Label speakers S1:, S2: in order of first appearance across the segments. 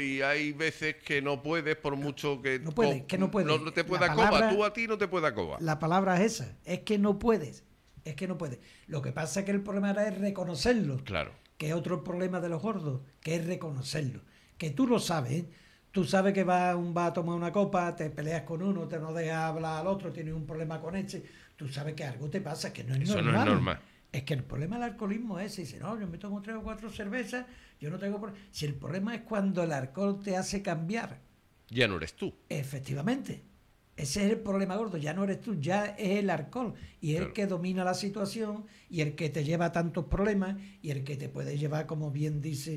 S1: y hay veces que no puedes por mucho que...
S2: No puedes, que no puedes.
S1: No te pueda
S2: La
S1: coba,
S2: palabra-
S1: tú a ti no te pueda coba.
S2: La palabra es esa, es que no puedes, es que no puedes. Lo que pasa es que el problema ahora es reconocerlo,
S1: Claro.
S2: que es otro problema de los gordos, que es reconocerlo. Que tú lo sabes, ¿eh? Tú sabes que vas a tomar una copa, te peleas con uno, te no dejas hablar al otro, tienes un problema con este, tú sabes que algo te pasa, que no es
S1: Eso
S2: normal.
S1: no es normal.
S2: Es que el problema del alcoholismo es ese, dice, no, yo me tomo 3 o 4 cervezas, yo no tengo problema. Si el problema es cuando el alcohol te hace cambiar,
S1: Ya no eres tú.
S2: efectivamente. Ese es el problema gordo, ya no eres tú, ya es el alcohol. Y es el
S1: Claro.
S2: que domina la situación y el que te lleva a tantos problemas y el que te puede llevar, como bien dice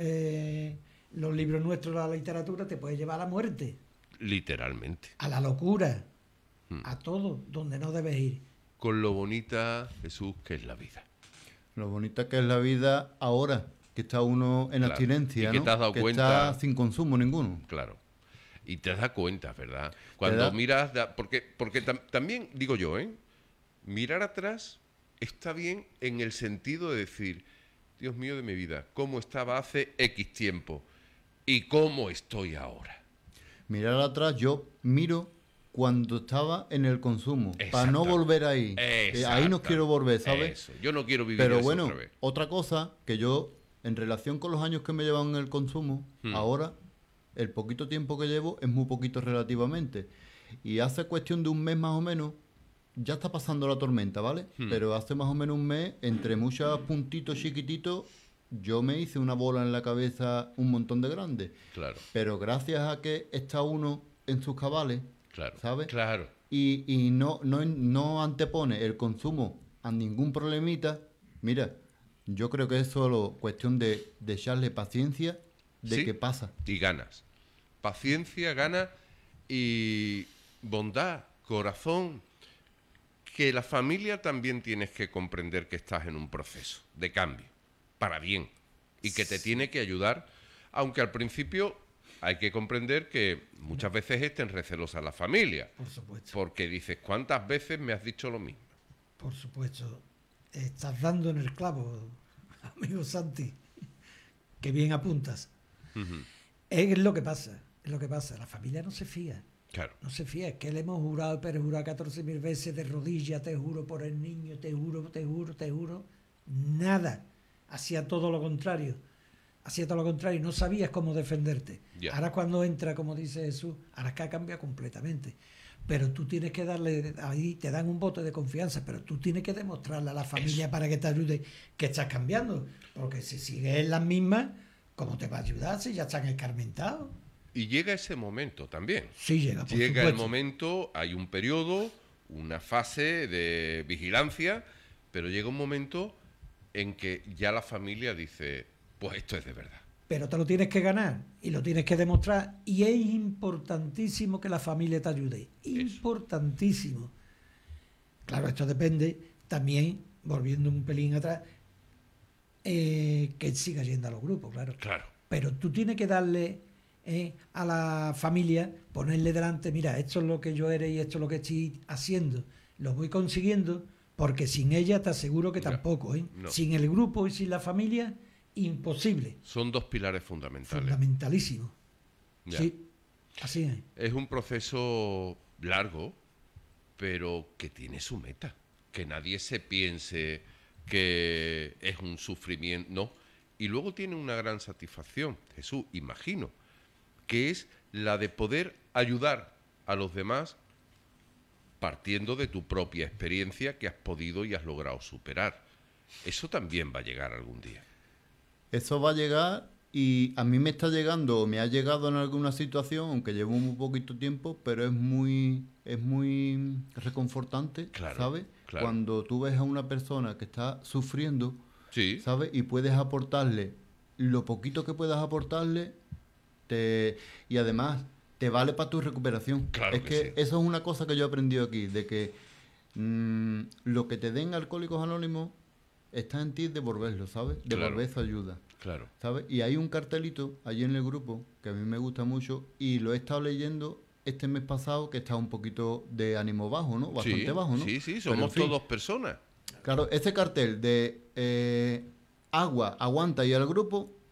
S2: los libros nuestros de la literatura, te puede llevar a la muerte,
S1: Literalmente.
S2: a la locura, a todo, donde no debes ir.
S1: Con lo bonita, Jesús, que es la vida.
S3: Lo bonita que es la vida ahora, que está uno en
S1: Claro.
S3: abstinencia,
S1: Y que
S3: ¿no?
S1: te has dado
S3: que
S1: cuenta-
S3: está sin consumo ninguno.
S1: Claro. Y te das cuenta, ¿verdad? Cuando
S3: da-
S1: miras... Porque también, digo yo, mirar atrás está bien en el sentido de decir, Dios mío de mi vida, ¿cómo estaba hace X tiempo? ¿Y cómo estoy ahora?
S3: Mirar atrás, yo miro cuando estaba en el consumo, para no
S1: Exactamente.
S3: volver ahí. Ahí no quiero volver, ¿sabes?
S1: Eso. Yo no quiero vivir
S3: Pero
S1: eso
S3: bueno,
S1: otra vez.
S3: otra cosa que yo, en relación con los años que me llevan en el consumo, ahora, el poquito tiempo que llevo es muy poquito relativamente. Y hace cuestión de un mes más o menos, ya está pasando la tormenta, ¿vale? Pero hace más o menos un mes, entre muchos puntitos chiquititos, yo me hice una bola en la cabeza un montón de grande.
S1: Claro,
S3: Pero gracias a que está uno en sus cabales,
S1: claro.
S3: ¿sabes?
S1: Claro.
S3: Y no antepone el consumo a ningún problemita, mira, yo creo que es solo cuestión de echarle paciencia de
S1: Sí,
S3: que pasa.
S1: Y ganas. Paciencia, ganas y bondad, corazón. Que la familia también tienes que comprender que estás en un proceso de cambio, para bien, y que te tiene que ayudar, aunque al principio hay que comprender que muchas veces estén recelosas la familia,
S2: Por supuesto,
S1: porque dices, ¿cuántas veces me has dicho lo mismo?
S2: por supuesto. Estás dando en el clavo, amigo Santi. Que bien apuntas.
S1: Ujú.
S2: Es lo que pasa, es lo que pasa. La familia no se fía.
S1: Claro,
S2: No se fía, es que le hemos jurado y perjurado 14.000 veces de rodillas, te juro por el niño, te juro, te juro, te juro. Nada. Hacía todo lo contrario. Hacía todo lo contrario. No sabías cómo defenderte.
S1: Ya.
S2: Ahora cuando entra, como dice Jesús, ahora es que ha cambiado completamente. Pero tú tienes que darle, ahí te dan un voto de confianza, pero tú tienes que demostrarle a la familia para que te ayude que estás cambiando. Porque si sigues en las mismas, ¿cómo te va a ayudar si ya están escarmentados?
S1: y llega ese momento también.
S2: Sí, llega, por
S1: Llega el
S2: supuesto.
S1: momento, hay un periodo, una fase de vigilancia, pero llega un momento en que ya la familia dice, pues esto es de verdad.
S2: Pero te lo tienes que ganar y lo tienes que demostrar. Y es importantísimo que la familia te ayude. Importantísimo. Claro, esto depende también, volviendo un pelín atrás, que siga yendo a los grupos, claro.
S1: Claro.
S2: Pero tú tienes que darle a la familia, ponerle delante, mira, esto es lo que yo era y esto es lo que estoy haciendo. Lo voy consiguiendo, porque sin ella te aseguro que
S1: Ya,
S2: tampoco.
S1: no.
S2: Sin el grupo y sin la familia, imposible.
S1: Son dos pilares fundamentales.
S2: Fundamentalísimo.
S1: Ya.
S2: Sí, así es.
S1: Es un proceso largo, pero que tiene su meta. Que nadie se piense que es un sufrimiento, no. Y luego tiene una gran satisfacción, Jesús, imagino, que es la de poder ayudar a los demás partiendo de tu propia experiencia que has podido y has logrado superar. Eso también va a llegar algún día.
S3: Eso va a llegar y a mí me está llegando, o me ha llegado en alguna situación, aunque llevo muy poquito tiempo, pero es muy reconfortante,
S1: Claro,
S3: ¿sabes?
S1: claro.
S3: Cuando tú ves a una persona que está sufriendo,
S1: Sí,
S3: ¿sabes? Y puedes aportarle lo poquito que puedas aportarle, y además te vale para tu recuperación.
S1: Claro
S3: es
S1: que
S3: que
S1: sí.
S3: eso es una cosa que yo he aprendido aquí, de que lo que te den Alcohólicos Anónimos está en ti devolverlo, ¿sabes?
S1: Claro.
S3: Devolver su ayuda.
S1: claro.
S3: ¿Sabes? Y hay un cartelito allí en el grupo que a mí me gusta mucho y lo he estado leyendo este mes pasado, que está un poquito de ánimo bajo, ¿no? Bastante
S1: Sí,
S3: bajo, ¿no?
S1: Sí, sí,
S3: Pero,
S1: somos
S3: en fin,
S1: todos personas.
S3: Claro, ese cartel de agua, aguanta y al grupo,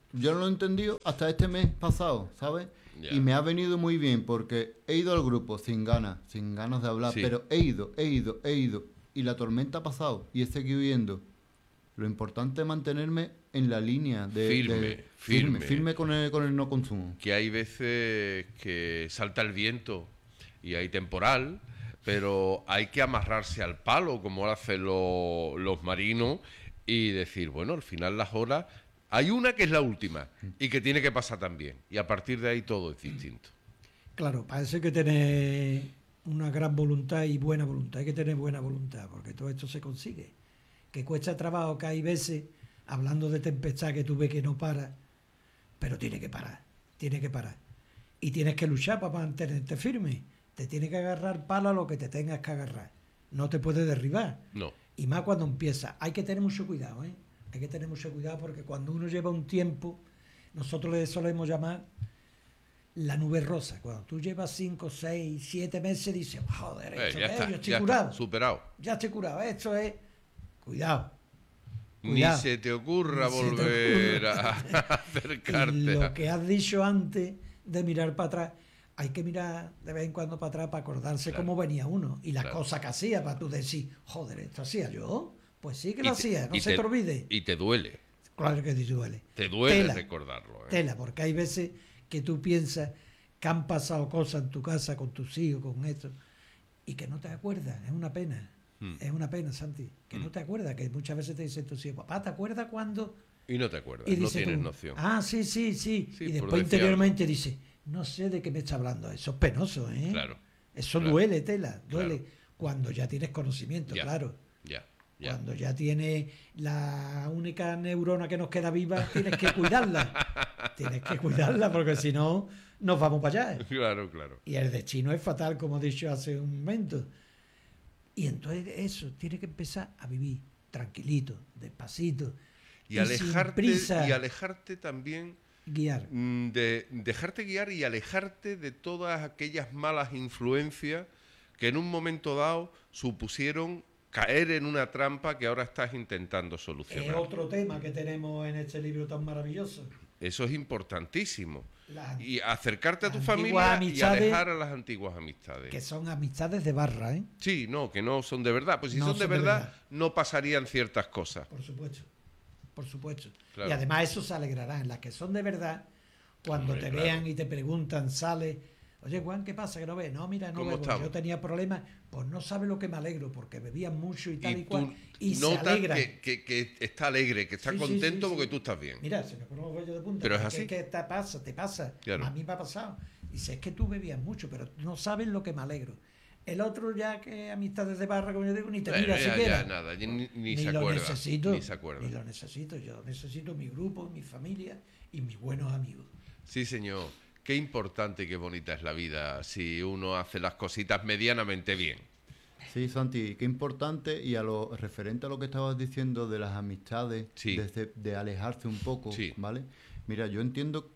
S3: yo no lo he entendido hasta este mes pasado, ¿sabes?
S1: Ya.
S3: Y me ha venido muy bien porque he ido al grupo sin ganas de hablar,
S1: Sí.
S3: pero he ido. Y la tormenta ha pasado y he seguido yendo. Lo importante es mantenerme en la línea firme con el no consumo.
S1: Que hay veces que salta el viento y hay temporal, pero hay que amarrarse al palo, como hacen los marinos, y decir, bueno, al final las horas, hay una que es la última y que tiene que pasar también. Y a partir de ahí todo es distinto.
S2: Claro, para eso hay que tener una gran voluntad y buena voluntad. Hay que tener buena voluntad, porque todo esto se consigue. Que cuesta trabajo, que hay veces, hablando de tempestad, que tú ves que no para, pero tiene que parar. Y tienes que luchar para mantenerte firme. Te tienes que agarrar palo a lo que te tengas que agarrar. No te puedes derribar.
S1: No.
S2: Y más cuando empieza. Hay que tener mucho cuidado, ¿eh? Hay que tener mucho cuidado porque cuando uno lleva un tiempo, nosotros le solemos llamar la nube rosa. Cuando tú llevas 5, 6, 7 meses, dices, joder, esto
S1: Ya
S2: es,
S1: está,
S2: yo estoy
S1: ya
S2: curado.
S1: está, superado.
S2: Ya estoy curado. Esto es... Cuidado.
S1: Ni se te ocurra
S2: Ni se te
S1: volver
S2: ocurra.
S1: a acercarte.
S2: Y lo que has dicho antes de mirar para atrás, hay que mirar de vez en cuando para atrás para acordarse
S1: Claro.
S2: cómo venía uno y las
S1: Claro.
S2: cosas que hacía, para tú decir, joder, esto hacía yo. Pues sí que lo
S1: Y
S2: hacía, no
S1: y
S2: se te olvide.
S1: Y te duele.
S2: Claro que te duele.
S1: Te duele
S2: Tela,
S1: recordarlo. ¿eh?
S2: Tela, porque hay veces que tú piensas que han pasado cosas en tu casa con tus hijos, con esto, y que no te acuerdas. Es una pena. Es una pena, Santi. Que no te acuerdas, que muchas veces te dicen tus hijos, papá, ¿te acuerdas cuando?
S1: Y no te acuerdas,
S2: Y
S1: no
S2: dices
S1: tienes
S2: tú,
S1: noción.
S2: ah, sí.
S1: Sí,
S2: Y
S1: por
S2: después
S1: decir
S2: interiormente dice, no sé de qué me está hablando. Eso es penoso, ¿eh?
S1: Claro.
S2: Eso
S1: claro.
S2: duele, Tela, duele.
S1: Claro.
S2: Cuando ya tienes conocimiento,
S1: Ya,
S2: claro.
S1: Ya.
S2: Cuando ya tienes la única neurona que nos queda viva, tienes que cuidarla. Tienes que cuidarla porque si no, nos vamos para allá.
S1: Claro, claro.
S2: Y el destino es fatal, como he dicho hace un momento. Y entonces eso, tiene que empezar a vivir tranquilito, despacito.
S1: Y
S2: sin
S1: alejarte,
S2: prisa,
S1: y alejarte también
S2: guiar.
S1: de dejarte guiar y alejarte de todas aquellas malas influencias que en un momento dado supusieron caer en una trampa que ahora estás intentando
S2: Es
S1: solucionar.
S2: otro tema que tenemos en este libro tan maravilloso.
S1: Eso es importantísimo.
S2: Las-
S1: Y acercarte a tu
S2: las
S1: familia
S2: antiguas
S1: y
S2: amistades,
S1: alejar a las antiguas amistades.
S2: que son amistades de barra, ¿eh?
S1: Sí, no, que no son de verdad. Pues si
S2: No
S1: son de
S2: son de
S1: verdad,
S2: verdad.
S1: no pasarían ciertas cosas.
S2: Por supuesto. Por supuesto.
S1: Claro.
S2: Y además eso se alegrarán. Las que son de verdad, cuando
S1: Hombre,
S2: te
S1: claro.
S2: vean y te preguntan, sale, oye, Juan, ¿qué pasa? Que no ves. No, mira, no
S1: ¿Cómo
S2: bebo.
S1: estamos?
S2: Yo tenía problemas. Pues no sabe lo que me alegro, porque bebían mucho y tal y,
S1: Y
S2: cual.
S1: tú
S2: Y se
S1: notas
S2: alegran.
S1: que está alegre, que está
S2: Sí, sí,
S1: contento
S2: sí,
S1: porque
S2: sí.
S1: tú estás bien.
S2: Mira, se me ponen los vellos de punta.
S1: Pero es
S2: porque
S1: así.
S2: que te pasa.
S1: Claro.
S2: A mí me ha pasado. Dice, es que tú bebías mucho, pero no sabes lo que me alegro. El otro ya que amistades de barra, como yo digo, ni te
S1: Bueno,
S2: mira
S1: ya,
S2: siquiera.
S1: ya, nada, ni
S2: Ni
S1: se
S2: lo
S1: acuerda.
S2: necesito.
S1: Ni se acuerda.
S2: Ni lo necesito. Yo necesito mi grupo, mi familia y mis buenos amigos.
S1: Sí, señor. Qué importante y qué bonita es la vida si uno hace las cositas medianamente bien.
S3: Sí, Santi, qué importante y a lo referente a lo que estabas diciendo de las amistades,
S1: Sí.
S3: de alejarse un poco,
S1: Sí.
S3: ¿vale? Mira, yo entiendo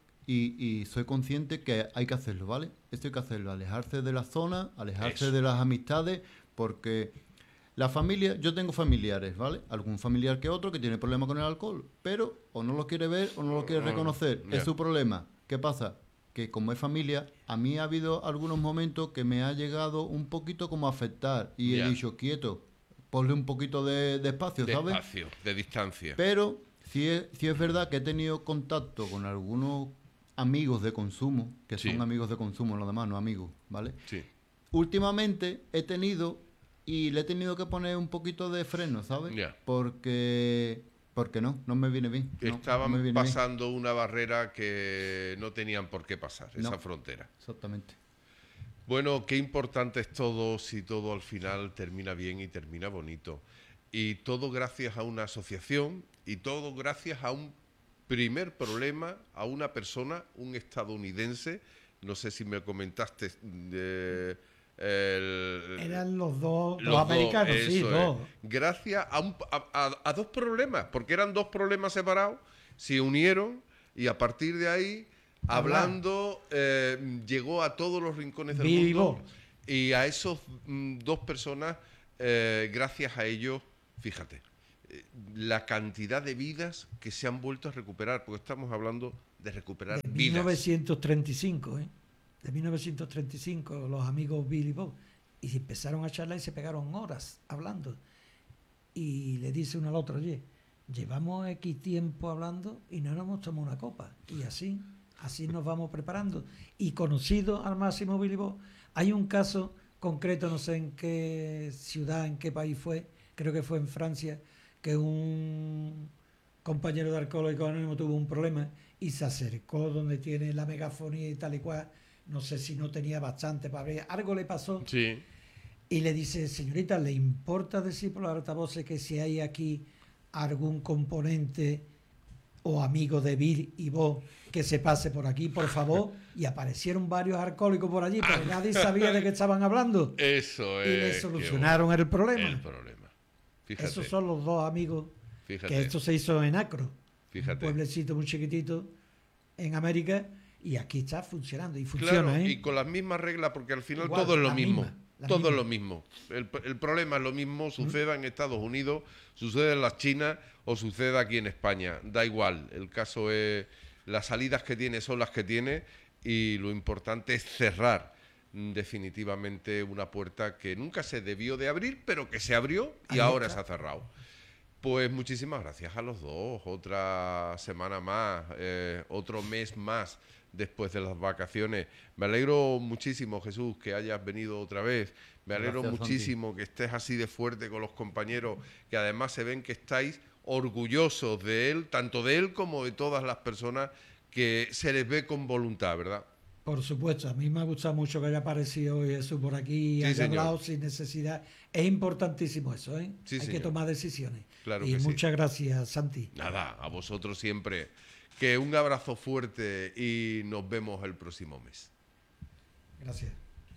S3: y soy consciente que hay que hacerlo, ¿vale? Esto hay que hacerlo, alejarse de la zona, alejarse
S1: Eso.
S3: de las amistades, porque la familia, yo tengo familiares, ¿vale? Algún familiar que otro que tiene problemas con el alcohol, pero o no lo quiere ver o no lo quiere reconocer,
S1: ya.
S3: es su problema. ¿Qué pasa? Que como es familia, a mí ha habido algunos momentos que me ha llegado un poquito como a afectar y
S1: Ya.
S3: he dicho, quieto, ponle un poquito de espacio,
S1: De
S3: ¿sabes?
S1: espacio, de distancia.
S3: Pero sí es verdad que he tenido contacto con algunos amigos de consumo, que
S1: Sí.
S3: son amigos de consumo, los demás no amigos, ¿vale?
S1: Sí.
S3: Últimamente he tenido y le he tenido que poner un poquito de freno, ¿sabes?
S1: Ya.
S3: Porque no me viene bien. no
S1: Estaban
S3: me viene bien.
S1: pasando una barrera que no tenían por qué pasar, esa
S3: No.
S1: frontera.
S3: Exactamente.
S1: Bueno, qué importante es todo si todo al final termina bien y termina bonito. Y todo gracias a una asociación y todo gracias a un primer problema, a una persona, un estadounidense, no sé si me comentaste
S2: Eran los dos,
S1: los
S2: los americanos, sí,
S1: eso es.
S2: dos.
S1: Gracias a dos problemas, porque eran dos problemas separados, se unieron y a partir de ahí, hablando, llegó a todos los rincones del
S2: Vivo.
S1: mundo. Y a esos dos personas, gracias a ellos, fíjate, la cantidad de vidas que se han vuelto a recuperar, porque estamos hablando de recuperar
S2: de
S1: vidas.
S2: 1935, ¿eh? De 1935, los amigos Bill y Bob, y se empezaron a charlar y se pegaron horas hablando. Y le dice uno al otro, oye, llevamos X tiempo hablando y no nos hemos tomado una copa. Y así nos vamos preparando. Y conocido al máximo Bill y Bob, hay un caso concreto, no sé en qué ciudad, en qué país fue, creo que fue en Francia, que un compañero de Alcohólicos Anónimos tuvo un problema y se acercó donde tiene la megafonía y tal y cual, no sé si no tenía bastante para ver, algo le pasó,
S1: Sí.
S2: y le dice, señorita, ¿le importa decir por los altavoces que si hay aquí algún componente o amigo de Bill y Bob que se pase por aquí, por favor? Y aparecieron varios alcohólicos por allí, pero nadie sabía de qué estaban hablando.
S1: Eso es.
S2: Y le solucionaron el problema.
S1: El problema. Fíjate.
S2: Esos son los dos amigos.
S1: Fíjate.
S2: Que esto se hizo en Acro,
S1: Fíjate.
S2: un pueblecito muy chiquitito en América, y aquí está funcionando y funciona.
S1: Claro,
S2: ¿eh?
S1: y con las mismas reglas, porque al final
S2: Igual,
S1: todo es lo
S2: la
S1: mismo.
S2: misma, la
S1: Todo
S2: misma.
S1: es lo mismo. El problema es lo mismo, suceda en Estados Unidos, sucede en la China o suceda aquí en España. Da igual. El caso es, las salidas que tiene son las que tiene, y lo importante es cerrar definitivamente una puerta que nunca se debió de abrir, pero que se abrió y
S2: Ahí
S1: ahora
S2: está.
S1: se ha cerrado. Pues muchísimas gracias a los dos. Otra semana más, otro mes más después de las vacaciones. Me alegro muchísimo, Jesús, que hayas venido otra vez. Me alegro
S3: Gracias,
S1: muchísimo que estés así de fuerte con los compañeros, que además se ven que estáis orgullosos de él, tanto de él como de todas las personas que se les ve con voluntad, ¿verdad?
S2: Por supuesto, a mí me ha gustado mucho que haya aparecido hoy Jesús por aquí y
S1: Sí,
S2: haya
S1: señor.
S2: hablado sin necesidad. Es importantísimo eso, ¿eh?
S1: Sí,
S2: Hay
S1: señor.
S2: que tomar decisiones.
S1: Claro
S2: y
S1: que sí.
S2: muchas gracias, Santi.
S1: Nada, a vosotros siempre. Que un abrazo fuerte y nos vemos el próximo mes.
S2: Gracias.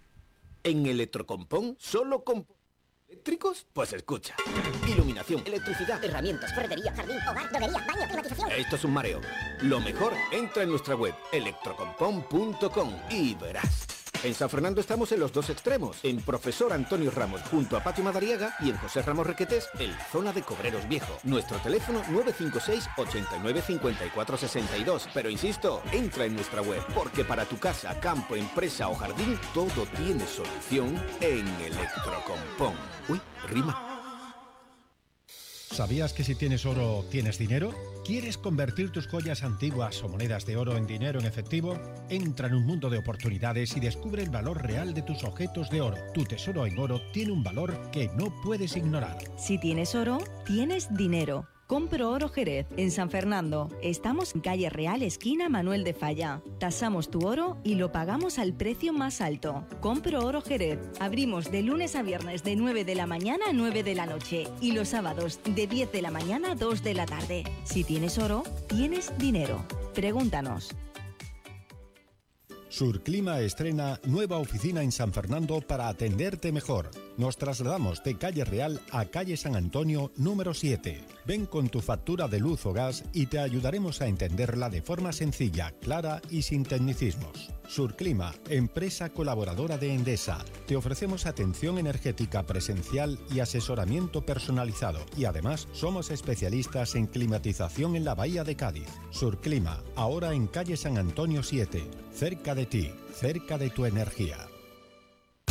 S4: En Electrocompón, solo con eléctricos, pues escucha. Iluminación,
S5: Electricidad, herramientas, ferretería, jardín, hogar, droguería, baño, climatización.
S4: esto es un mareo. Lo mejor, entra en nuestra web, electrocompón.com, y verás. En San Fernando estamos en los dos extremos, en Profesor Antonio Ramos junto a Patio Madariaga y en José Ramos Requetés, en la zona de Cobreros Viejo. Nuestro teléfono 956 89 54 62. Pero insisto, entra en nuestra web, porque para tu casa, campo, empresa o jardín, todo tiene solución en Electrocompón. Uy, rima.
S6: ¿Sabías que si tienes oro, tienes dinero? ¿Quieres convertir tus joyas antiguas o monedas de oro en dinero en efectivo? Entra en un mundo de oportunidades y descubre el valor real de tus objetos de oro. Tu tesoro en oro tiene un valor que no puedes ignorar.
S7: Si tienes oro, tienes dinero. Compro Oro Jerez, en San Fernando. Estamos en calle Real, esquina Manuel de Falla. Tasamos tu oro y lo pagamos al precio más alto. Compro Oro Jerez. Abrimos de lunes a viernes de 9 de la mañana a 9 de la noche. Y los sábados de 10 de la mañana a 2 de la tarde. Si tienes oro, tienes dinero. Pregúntanos.
S6: Surclima estrena nueva oficina en San Fernando para atenderte mejor. Nos trasladamos de calle Real a calle San Antonio número 7. Ven con tu factura de luz o gas y te ayudaremos a entenderla de forma sencilla, clara y sin tecnicismos. Surclima, empresa colaboradora de Endesa. Te ofrecemos atención energética presencial y asesoramiento personalizado. Y además somos especialistas en climatización en la Bahía de Cádiz. Surclima, ahora en calle San Antonio 7. Cerca de ti, cerca de tu energía.